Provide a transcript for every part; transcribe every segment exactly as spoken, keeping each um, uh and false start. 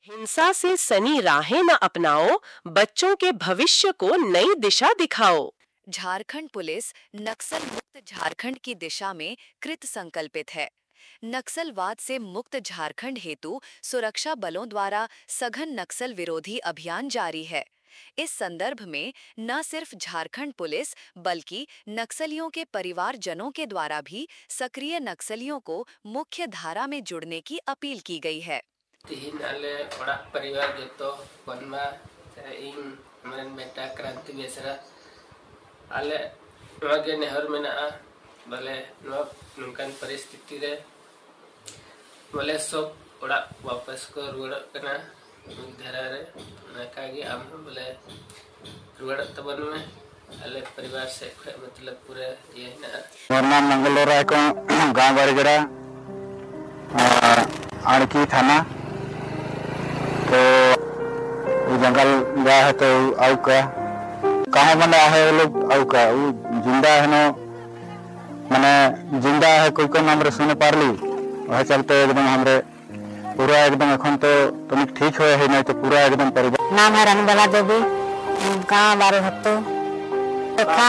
हिंसा से सनी राहें न अपनाओ, बच्चों के भविष्य को नई दिशा दिखाओ। झारखंड पुलिस नक्सल मुक्त झारखंड की दिशा में कृत संकल्पित है। नक्सलवाद से मुक्त झारखंड हेतु सुरक्षा बलों द्वारा सघन नक्सल विरोधी अभियान जारी है। इस संदर्भ में न सिर्फ झारखंड पुलिस बल्कि नक्सलियों के परिवारजनों के द्वारा भी सक्रिय नक्सलियों को मुख्य धारा में जुड़ने की अपील की गई है। तिहिन आले ओड़ा परिवार जतो बनवा इन मरन मेटा क्रांति बेसरा आले नवागे नेहर मेना भले नवा नुनकान परिस्थिति रे भले सब ओड़ा वापस को रुवाड़ कना धारा रे नकागे आम भले रुवाड़ तबन में आले परिवार से मतलब पूरे ये ना मोर नाम मंगलोरा को गांव बरगड़ा आणकी थाना तो जंगल गया है तो आउ का कहाँ बना है वो लोग आउ का वो जिंदा है ना मैंने जिंदा है कोई को नाम रे सुने पार ली वह चलते एकदम हमरे पूरा एकदम अखन तो तुम ठीक हो है नहीं तो पूरा एकदम परिवार। नाम है रनबला देवी, कहाँ बारे हत्तो देखा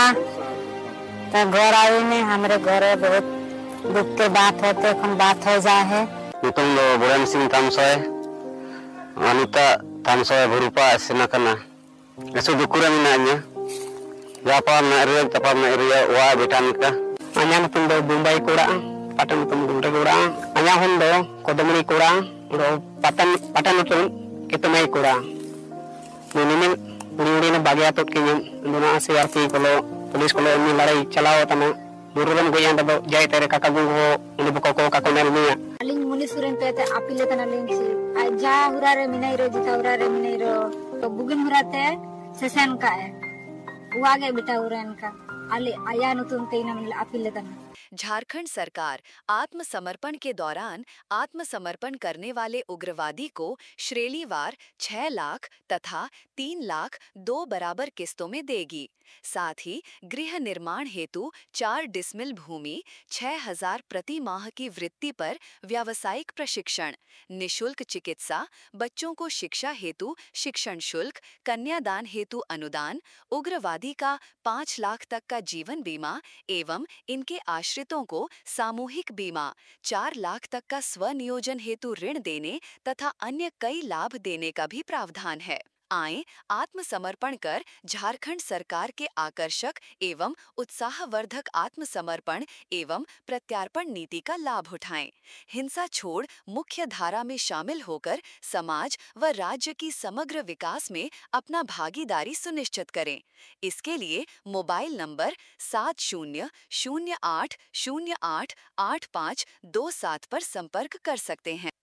तो घर आई ने हमरे घर बहुत दुख के बात होते कौन बात हो जाए है। नितुम लो बुरान सिंह तामसोय अनिता तामसोय भरुपा सेना कना ऐसे दुकुरा मिनाnya जापा ना रे तपा ना रे वा बेटा निका अnya नितुम दो मुंबई कोड़ा पाटन नितुम गुंडे कोड़ा अnya हुन दो कोदमनी कोड़ा दो पाटन पाटन नितुम कितमई कोड़ा निनिन उड़ी ने बागिया तो के दोना सीआरपी कोलो पुलिस कोलो नि लड़ाई चलाओ तना मुरुगन गोया दो जाय तेरे काका गुंगो उनि बको को काको नेल मिया अलिंग मुनि सुरेन पे अपीले तना लिंग से जा हुरा रे मिनाई रो जिता हुरा रे मिनाई रो तो बुगिन हुराते सेसन का है वो आगे बेटा हुरन का अले आया नुतुम तेना मिल अपीले तना। झारखंड सरकार आत्मसमर्पण के दौरान आत्मसमर्पण करने वाले उग्रवादी को श्रेणीवार छह लाख तथा तीन लाख दो बराबर किस्तों में देगी। साथ ही गृह निर्माण हेतु चार डिसमिल भूमि छह हजार प्रति माह की वृत्ति पर व्यावसायिक प्रशिक्षण, निशुल्क चिकित्सा, बच्चों को शिक्षा हेतु शिक्षण शुल्क, कन्यादान हेतु अनुदान, उग्रवादी का पाँच लाख तक का जीवन बीमा एवं इनके आश्रितों को सामूहिक बीमा, चार लाख तक का स्वनियोजन हेतु ऋण देने तथा अन्य कई लाभ देने का भी प्रावधान है। आएं आत्मसमर्पण कर झारखंड सरकार के आकर्षक एवं उत्साहवर्धक आत्मसमर्पण एवं प्रत्यार्पण नीति का लाभ उठाएं। हिंसा छोड़ मुख्य धारा में शामिल होकर समाज व राज्य की समग्र विकास में अपना भागीदारी सुनिश्चित करें। इसके लिए मोबाइल नंबर सात शून्य शून्य आठ शून्य आठ आठ पाँच दो सात पर संपर्क कर सकते हैं।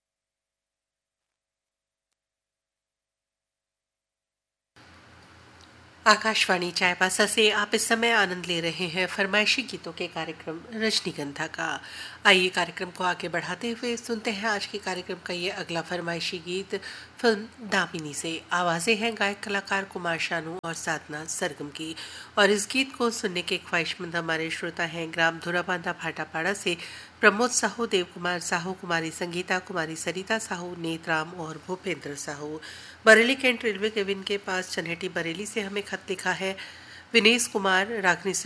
आकाशवाणी चायबासा से आप इस समय आनंद ले रहे हैं फरमाइशी गीतों के कार्यक्रम रजनीगंधा का। आइए कार्यक्रम को आगे बढ़ाते हुए सुनते हैं आज के कार्यक्रम का ये अगला फरमाइशी गीत फिल्म दामिनी से। आवाज़ें हैं गायक कलाकार कुमार शानू और साधना सरगम की, और इस गीत को सुनने के ख्वाहिशमंद हमारे श्रोता हैं ग्राम धुराबांधा भाटापाड़ा से प्रमोद साहू, देव कुमार साहू, कुमारी संगीता, कुमारी सरिता साहू, नेतराम और Bhupendra Sahu. Bareilly cantt railway cabin के पास चन्हेटी बरेली से हमें खत लिखा है विनेश कुमार, रागनी